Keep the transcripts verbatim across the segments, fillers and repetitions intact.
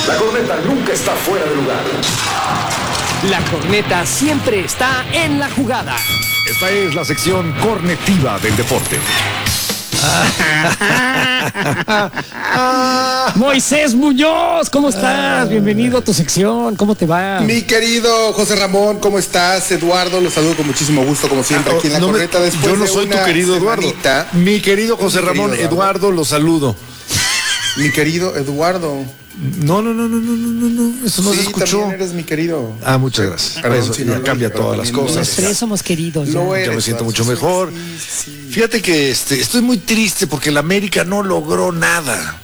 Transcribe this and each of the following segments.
La corneta nunca está fuera de lugar. La corneta siempre está en la jugada. Esta es la sección cornetiva del deporte. Moisés Muñoz, ¿cómo estás? Bienvenido a tu sección, ¿cómo te va? Mi querido José Ramón, ¿cómo estás? Eduardo, los saludo con muchísimo gusto, como siempre, aquí en la no corneta. Me, después yo no de soy una tu querido Eduardo. semanita. Mi querido José Mi Ramón, querido Eduardo, Eduardo, lo saludo. Mi querido Eduardo. No, no, no, no, no, no, no, eso no sí, se escuchó. También eres mi querido. Ah, muchas gracias. Perdón, Eso si ya no lo cambia pero todas las también lo cosas. Los tres somos queridos. Lo Ya. eres, Ya me siento mucho sí, mejor. sí, sí. Fíjate que este, estoy muy triste porque el América no logró nada.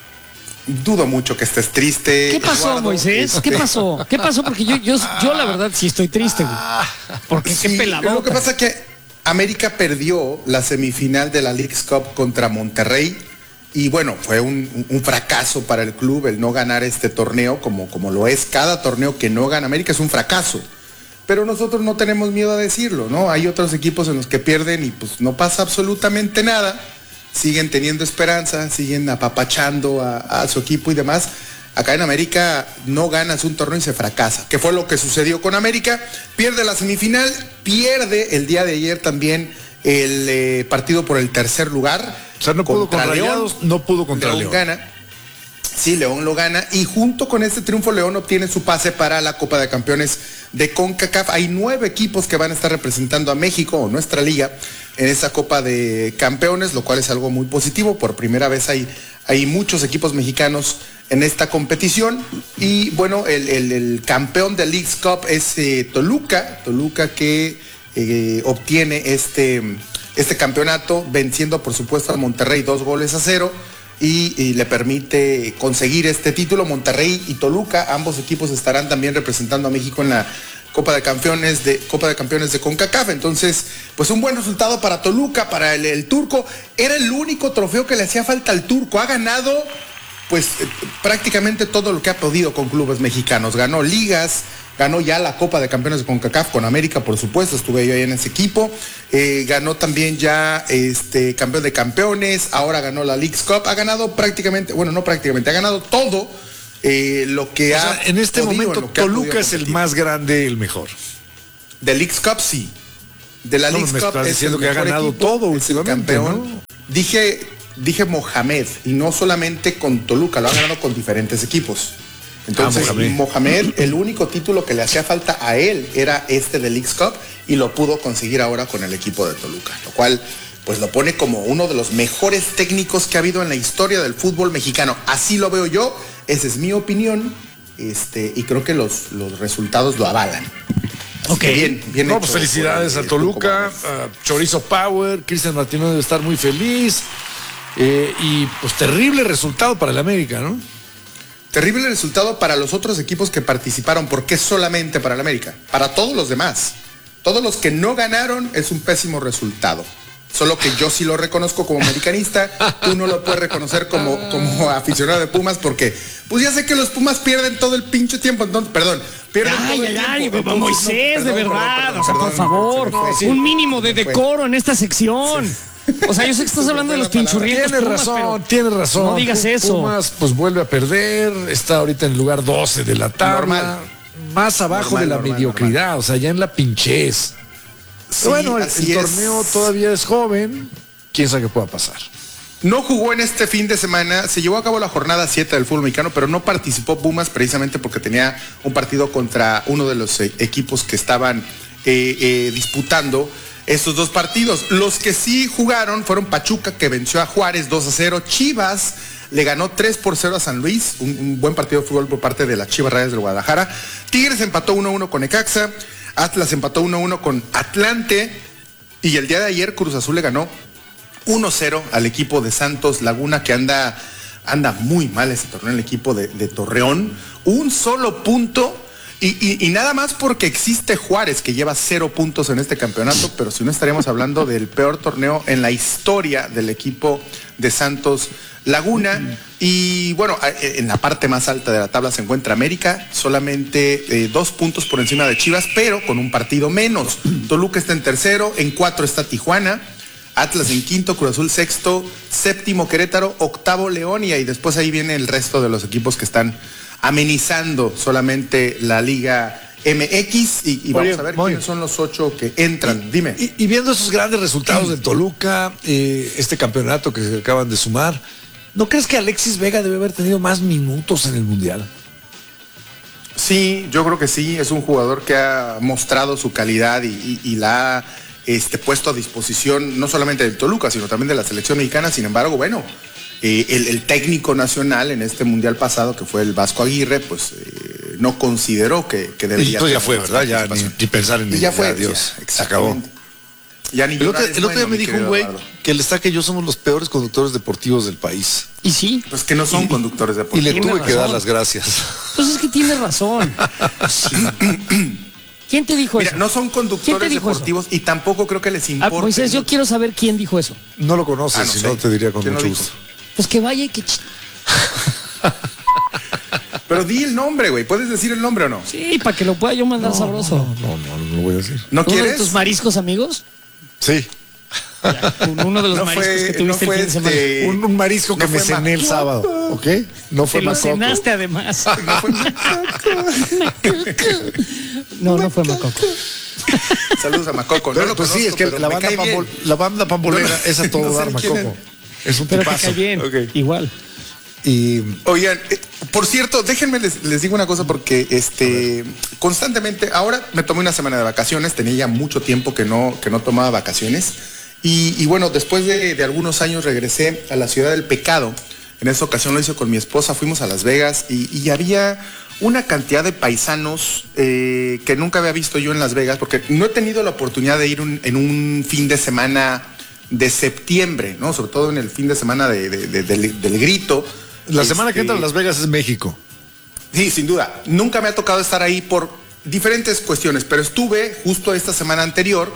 Dudo mucho que estés triste. ¿Qué pasó, Eduardo. Moisés? ¿Qué pasó? ¿Qué pasó? Porque yo, yo, yo la verdad sí estoy triste, güey. Porque Sí, qué pelado. Lo que pasa es que América perdió la semifinal de la Leagues Cup contra Monterrey. Y bueno, fue un, un fracaso para el club el no ganar este torneo, como, como lo es cada torneo que no gana América, es un fracaso. Pero nosotros no tenemos miedo a decirlo, ¿no? Hay otros equipos en los que pierden y pues no pasa absolutamente nada. Siguen teniendo esperanza, siguen apapachando a, a su equipo y demás. Acá en América no ganas un torneo y se fracasa. ¿Qué fue lo que sucedió con América? Pierde la semifinal, pierde el día de ayer también el eh, partido por el tercer lugar. O sea, no pudo contra Rayados, no pudo contra León. León. Gana. Sí, León lo gana y junto con este triunfo León obtiene su pase para la Copa de Campeones de CONCACAF. Hay nueve equipos que van a estar representando a México o nuestra liga en esa Copa de Campeones, lo cual es algo muy positivo. Por primera vez hay, hay muchos equipos mexicanos en esta competición y bueno, el, el, el campeón de Leagues Cup es eh, Toluca, Toluca que eh, obtiene este... este campeonato, venciendo por supuesto a Monterrey dos goles a cero y, y le permite conseguir este título. Monterrey y Toluca, ambos equipos estarán también representando a México en la Copa de Campeones de Copa de Campeones de CONCACAF. Entonces, pues un buen resultado para Toluca, para el, el turco. Era el único trofeo que le hacía falta al turco. Ha ganado pues eh, prácticamente todo lo que ha podido con clubes mexicanos. Ganó ligas, ganó ya la Copa de Campeones de CONCACAF con América, por supuesto, estuve yo ahí en ese equipo. Eh, ganó también ya este campeón de campeones, ahora ganó la Leagues Cup, ha ganado prácticamente, bueno, no prácticamente, ha ganado todo eh, lo que O ha sea, en este podido, momento en lo que ha Toluca podido es el competir. más grande, el mejor. De Leagues Cup, sí. De la No, Leagues me Cup estás es diciendo el que ha mejor ganado equipo, todo es el últimamente, campeón. ¿no? Dije, dije Mohamed, y no solamente con Toluca, lo ha ganado con diferentes equipos. Entonces, Ah, Mohamed. Mohamed, el único título que le hacía falta a él era este de Leagues Cup y lo pudo conseguir ahora con el equipo de Toluca, lo cual pues lo pone como uno de los mejores técnicos que ha habido en la historia del fútbol mexicano. Así lo veo yo, esa es mi opinión, este, y creo que los, los resultados lo avalan. Así Ok. que bien, bien No, hecho pues felicidades por a el Toluca, Turco Mohamed. a Chorizo Power, Cristian Martínez debe estar muy feliz. Eh, y pues terrible resultado para el América, ¿no? Terrible resultado para los otros equipos que participaron, porque solamente para el América, para todos los demás. Todos los que no ganaron es un pésimo resultado. Solo que yo sí lo reconozco como americanista, tú no lo puedes reconocer como, como aficionado de Pumas, porque pues ya sé que los Pumas pierden todo el pinche tiempo, entonces, perdón, pierden Ay, todo el ay, ay, tiempo. papá, Entonces, no, Moisés, de perdón, verdad, perdón, o sea, perdón, por favor, se me fue. un mínimo de Se me fue. decoro en esta sección. O sea, yo sé que estás hablando de los pinchurrientos Tienes Pumas, razón, pero tienes razón. no digas eso. Pumas pues vuelve a perder, está ahorita en el lugar doce de la tabla. Normal. Más abajo Normal, de la normal, mediocridad, normal. o sea, ya en la pinchez. Sí, bueno, el, así el es. torneo todavía es joven, quién sabe qué pueda pasar. No jugó en este fin de semana, se llevó a cabo la jornada siete del fútbol mexicano, pero no participó Pumas precisamente porque tenía un partido contra uno de los eh, equipos que estaban eh, eh, disputando estos dos partidos. Los que sí jugaron fueron Pachuca, que venció a Juárez dos a cero, Chivas le ganó tres por cero a San Luis, un, un buen partido de fútbol por parte de las Chivas Rayadas del Guadalajara, Tigres empató uno a uno con Necaxa, Atlas empató uno a uno con Atlante y el día de ayer Cruz Azul le ganó uno cero al equipo de Santos Laguna, que anda, anda muy mal ese torneo, el equipo de, de Torreón. Un solo punto y, y, y nada más porque existe Juárez, que lleva cero puntos en este campeonato, pero si no estaríamos hablando del peor torneo en la historia del equipo de Santos Laguna. Y bueno, en la parte más alta de la tabla se encuentra América, solamente eh, dos puntos por encima de Chivas, pero con un partido menos. Toluca está en tercero, en cuatro está Tijuana, Atlas en quinto, Cruz Azul sexto, séptimo Querétaro, octavo León, y ahí después ahí viene el resto de los equipos que están amenizando solamente la Liga M X y, y vamos Oye, a ver muy. quiénes son los ocho que entran. Y, Dime. Y, y viendo esos grandes resultados del Toluca, eh, este campeonato que se acaban de sumar, ¿no crees que Alexis Vega debe haber tenido más minutos en el Mundial? Sí, yo creo que sí, es un jugador que ha mostrado su calidad y, y, y la ha este, puesto a disposición no solamente del Toluca, sino también de la selección mexicana. Sin embargo, bueno, eh, el, el técnico nacional en este Mundial pasado, que fue el Vasco Aguirre, pues eh, no consideró que, que debería... Entonces ya tener fue, más ¿verdad? Ya ni, participación. ni pensar en Y ello, ya fue, Dios, ya, se acabó. exactamente. Ya ni El otro, llorar es el otro día bueno, me mi dijo un querido güey Eduardo. que el Estaca y yo somos los peores conductores deportivos del país. Y sí, Pues que no son Y- conductores Y deportivos. le Tiene tuve que razón. dar las gracias. pues es que tiene razón. ¿Quién te dijo Mira, eso? no son ¿Quién te conductores dijo eso? deportivos y tampoco creo que les Ah, importe. Moisés, yo quiero saber quién dijo eso. No lo conoces, Ah, no si sé. no te diría con ¿Quién lo mucho dijo? gusto. Pues que vaya y que... ch- Pero di el nombre, güey. ¿Puedes decir el nombre o no? Sí, para que lo pueda yo mandar sabroso. No, no, no lo voy a decir. ¿No ¿Uno de quieres? tus mariscos amigos? Sí. Ya, uno de los No mariscos fue- que tuviste no el fue fin de semana. este- Un, un marisco no que me fue cené el Macoco. sábado, ¿ok? No fue Te lo Macoco. cenaste además. No fue No, no fue Macoco. Saludos a Macoco. No Pero, lo pues sí, es conozco, que pero la me banda, cae bien. pambol- la banda pambolera No, no, es a todo no sé dar, quién Macoco. Es un Pero te tipazo. cae bien. Ok. Igual. Y Oigan, eh, por cierto, déjenme les, les digo una cosa porque este constantemente, ahora me tomé una semana de vacaciones, tenía ya mucho tiempo que no, que no tomaba vacaciones. Y, y bueno, después de, de algunos años regresé a la ciudad del pecado. En esa ocasión lo hice con mi esposa, fuimos a Las Vegas y, y había una cantidad de paisanos eh, que nunca había visto yo en Las Vegas, porque no he tenido la oportunidad de ir un- en un fin de semana de septiembre, ¿no? Sobre todo en el fin de semana de- de- de- del, del grito. la semana que Este, entra a Las Vegas es México. Sí, sin duda. Nunca me ha tocado estar ahí por diferentes cuestiones, pero estuve justo esta semana anterior